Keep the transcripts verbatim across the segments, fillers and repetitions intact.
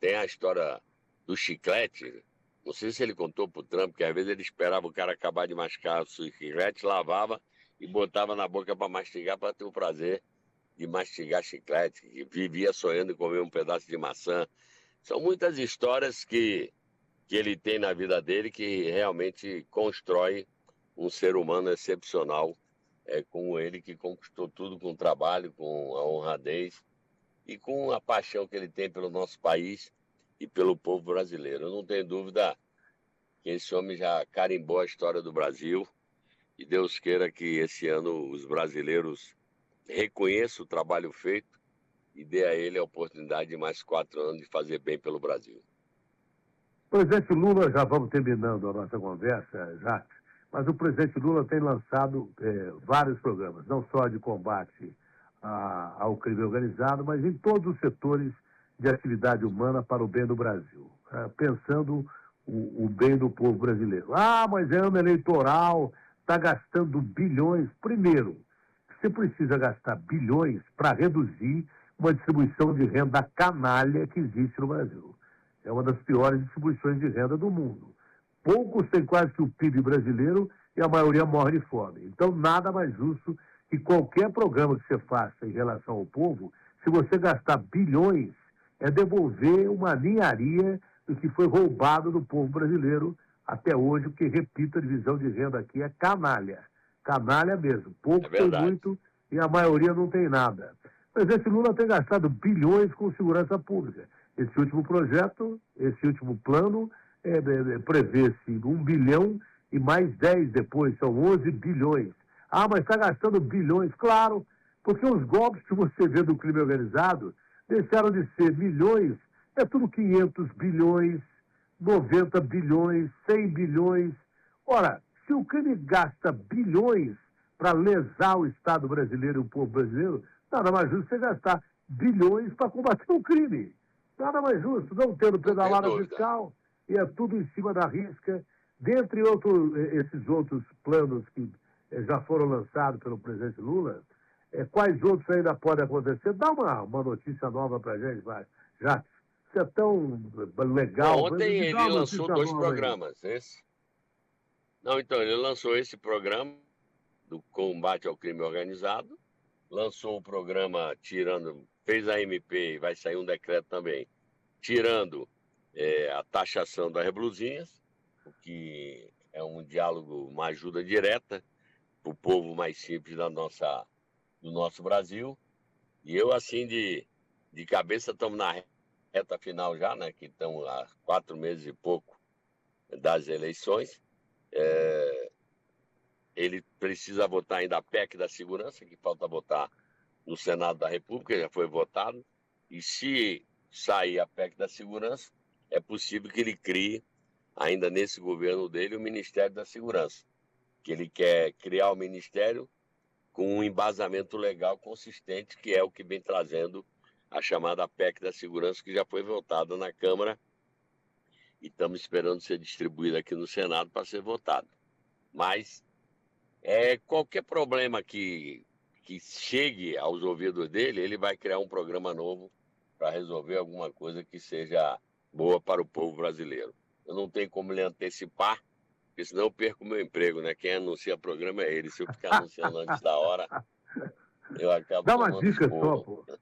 tem a história do chiclete. Não sei se ele contou pro Trump, que às vezes ele esperava o cara acabar de mascar o chiclete, lavava e botava na boca para mastigar, para ter o prazer de mastigar chiclete, que vivia sonhando em comer um pedaço de maçã. São muitas histórias que, que ele tem na vida dele que realmente constrói um ser humano excepcional, é, como ele, que conquistou tudo com trabalho, com a honradez e com a paixão que ele tem pelo nosso país e pelo povo brasileiro. Eu não tenho dúvida que esse homem já carimbou a história do Brasil, e Deus queira que esse ano os brasileiros reconheçam o trabalho feito e dê a ele a oportunidade de mais quatro anos de fazer bem pelo Brasil. Presidente Lula, já vamos terminando a nossa conversa, Jacques, mas o presidente Lula tem lançado é, vários programas, não só de combate a, ao crime organizado, mas em todos os setores de atividade humana para o bem do Brasil, é, pensando o, o bem do povo brasileiro. Ah, mas é ano eleitoral, está gastando bilhões. Primeiro, você precisa gastar bilhões para reduzir uma distribuição de renda canalha que existe no Brasil. É uma das piores distribuições de renda do mundo. Poucos têm quase que o P I B brasileiro e a maioria morre de fome. Então, nada mais justo que qualquer programa que você faça em relação ao povo, se você gastar bilhões, é devolver uma ninharia do que foi roubado do povo brasileiro até hoje, porque, repito, a divisão de renda aqui é canalha. Canalha mesmo. Pouco É tem muito e a maioria não tem nada. Mas esse Lula tem gastado bilhões com segurança pública. Esse último projeto, esse último plano, é, é, prevê-se um bilhão e mais dez depois, são onze bilhões. Ah, mas está gastando bilhões, claro, porque os golpes que você vê do crime organizado deixaram de ser milhões, é tudo quinhentos bilhões, noventa bilhões, cem bilhões. Ora, se o crime gasta bilhões para lesar o Estado brasileiro e o povo brasileiro, nada mais justo você gastar bilhões para combater o crime. Nada mais justo, não tendo pedalada fiscal, e é tudo em cima da risca, dentre outro, esses outros planos que eh, já foram lançados pelo presidente Lula, eh, quais outros ainda podem acontecer? Dá uma, uma notícia nova para a gente, vai. Já, isso é tão legal. Bom, ontem ele lançou dois programas. Esse... Não, então, ele lançou esse programa do combate ao crime organizado, lançou o programa tirando, fez a M P e vai sair um decreto também, tirando é, a taxação das blusinhas, o que é um diálogo, uma ajuda direta para o povo mais simples da nossa, do nosso Brasil. E eu, assim, de, de cabeça, estamos na reta final já, né, que estamos há quatro meses e pouco das eleições. É, ele precisa votar ainda a P E C da segurança, que falta votar no Senado da República, já foi votado, e se sair a P E C da segurança, é possível que ele crie, ainda nesse governo dele, o Ministério da Segurança, que ele quer criar o Ministério com um embasamento legal consistente, que é o que vem trazendo a chamada P E C da segurança, que já foi votada na Câmara, e estamos esperando ser distribuída aqui no Senado para ser votada. Mas é, qualquer problema que, que chegue aos ouvidos dele, ele vai criar um programa novo para resolver alguma coisa que seja boa para o povo brasileiro. Eu não tenho como lhe antecipar, porque senão eu perco o meu emprego, né? Quem anuncia programa é ele. Se eu ficar anunciando antes da hora, eu acabo Dá uma tomando dica esporro. só, pô.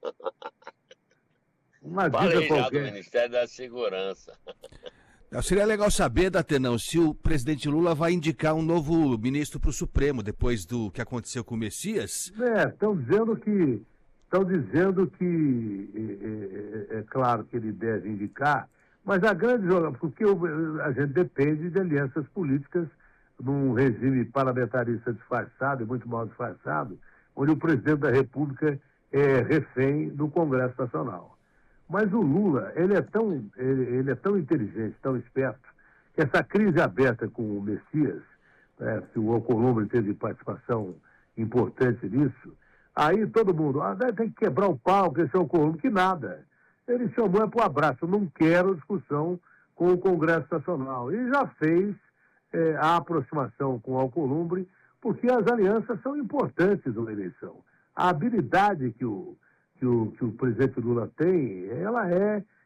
Uma Falei dica já qualquer. do Ministério da Segurança. Seria legal saber, Datenão, se o presidente Lula vai indicar um novo ministro para o Supremo, depois do que aconteceu com o Messias. É, estão dizendo que, estão dizendo que, é, é, é claro que ele deve indicar, mas a grande jogada, porque a gente depende de alianças políticas num regime parlamentarista disfarçado e muito mal disfarçado, onde o presidente da República é refém do Congresso Nacional. Mas o Lula, ele é tão, ele, ele é tão inteligente, tão esperto, que essa crise aberta com o Messias, é, se o Alcolumbre teve participação importante nisso, aí todo mundo, ah, tem que quebrar o pau, que esse é o Alcolumbre, que nada. Ele chamou é para o abraço, eu não quero discussão com o Congresso Nacional. E já fez é, a aproximação com o Alcolumbre, porque as alianças são importantes numa eleição. A habilidade que o Que o, que o presidente Lula tem, ela é